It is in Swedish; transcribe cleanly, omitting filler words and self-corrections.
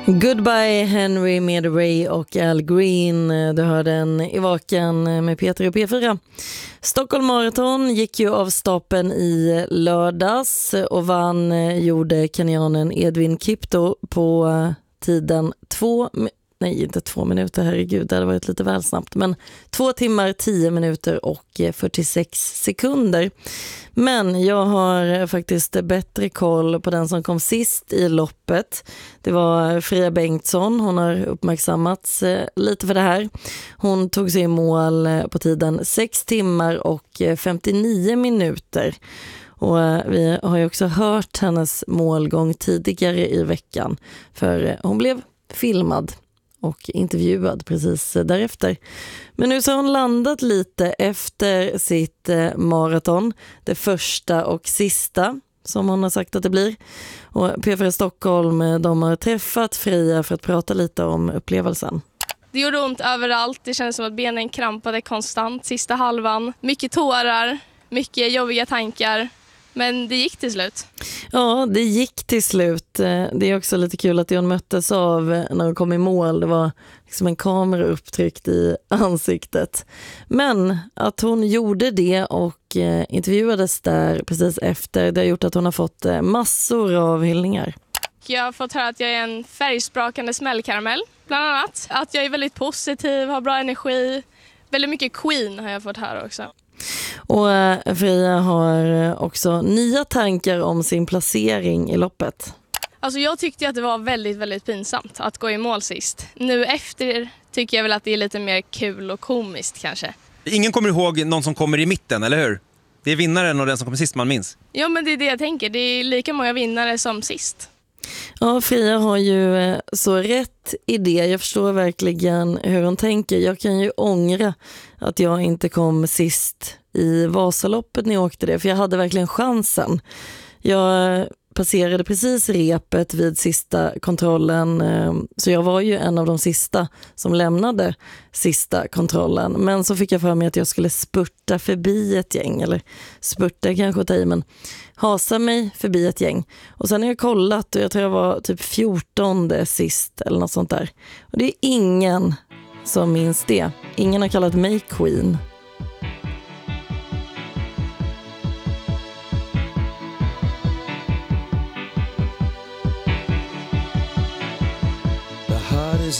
Goodbye Henry med Ray och Al Green. Du hörde en i vaken med Peter och P4. Stockholm Marathon gick ju av stapeln i lördags och gjorde kenyanen Edwin Kipto på tiden 2 minuter, herregud, det hade varit lite väl snabbt, men 2 timmar, 10 minuter och 46 sekunder. Men jag har faktiskt bättre koll på den som kom sist i loppet. Det var Fria Bengtsson, hon har uppmärksammats lite för det här. Hon tog sig i mål på tiden 6 timmar och 59 minuter. Och vi har ju också hört hennes målgång tidigare i veckan, för hon blev filmad och intervjuad precis därefter. Men nu så har hon landat lite efter sitt maraton, det första och sista som hon har sagt att det blir. Och P4 Stockholm, de har träffat Fria för att prata lite om upplevelsen. Det gjorde ont överallt, det kändes som att benen krampade konstant sista halvan. Mycket tårar, mycket jobbiga tankar. Men det gick till slut. Ja, det gick till slut. Det är också lite kul att det hon möttes av när hon kom i mål, det var liksom en kamera upptryckt i ansiktet. Men att hon gjorde det och intervjuades där precis efter, det har gjort att hon har fått massor av hyllningar. Jag har fått höra att jag är en färgsprakande smällkaramell, bland annat. Att jag är väldigt positiv, har bra energi. Väldigt mycket Queen har jag fått höra också. Och Fria har också nya tankar om sin placering i loppet. Alltså jag tyckte att det var väldigt, väldigt pinsamt att gå i mål sist. Nu efter tycker jag väl att det är lite mer kul och komiskt kanske. Ingen kommer ihåg någon som kommer i mitten, eller hur? Det är vinnaren och den som kommer sist man minns. Ja, men det är det jag tänker. Det är lika många vinnare som sist. Ja, Fria har ju så rätt idé. Jag förstår verkligen hur hon tänker. Jag kan ju ångra att jag inte kom sist i Vasaloppet när jag åkte det. För jag hade verkligen chansen. Jag passerade precis repet vid sista kontrollen. Så jag var ju en av de sista som lämnade sista kontrollen. Men så fick jag för mig att jag skulle spurta förbi ett gäng. Eller spurta kanske att ta i, men hasa mig förbi ett gäng. Och sen har jag kollat och jag tror jag var typ 14:e sist eller något sånt där. Och det är ingen som minns det. Ingen har kallat mig Queen.